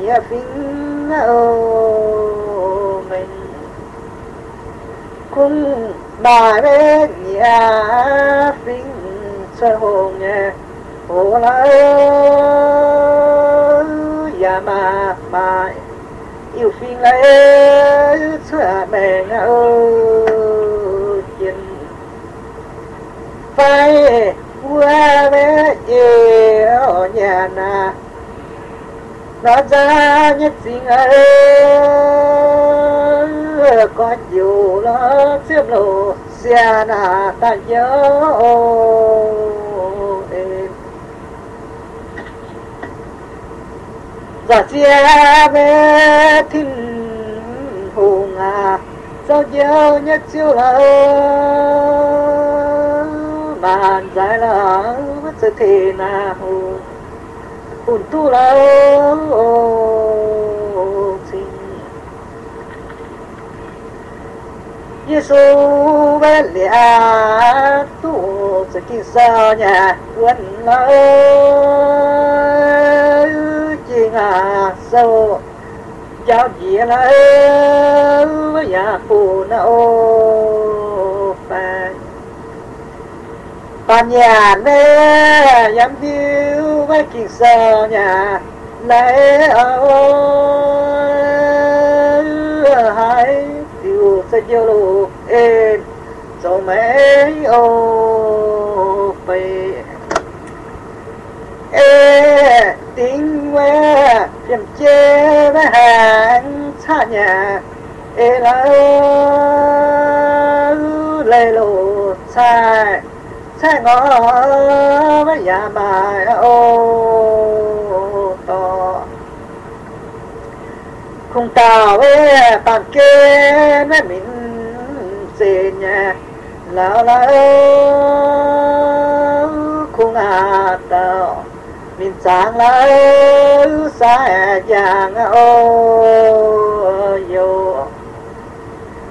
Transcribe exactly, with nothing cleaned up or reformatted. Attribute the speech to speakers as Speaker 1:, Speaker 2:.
Speaker 1: nhà phim ô mình cũng bà bé nhà phim sơ hồn nhà hồ la ya mà mà yêu phim lấy sữa mẹ ngỡ chuyện phải qua bé yêu nhà na nó ra nhấtสิ่งấy có nhiều nó xếp lộ xe na ta nhớ giờ xe bé thinh hùng à sao nhớ nhất chiều là màn dài là mất sự thế nào hồn tu là xin Giêsu bé lẽ tu sẽ kinh sao nhà quân lỡ chỉ ngà sâu giáo gì là nhà phụ nâu phải bàn nhà nè dám điêu với kinh sao nhà lấy ở hai điều sẽ vô lù ên cho mấy ô phải ê tiếng quê phiền chê với hàng xa nhà ê là lê lộ sai sai ngõ với nhà bài ô to không tao với bàn kê với mình xê nhà lão lão không à tao mình sáng lão xa vàng ô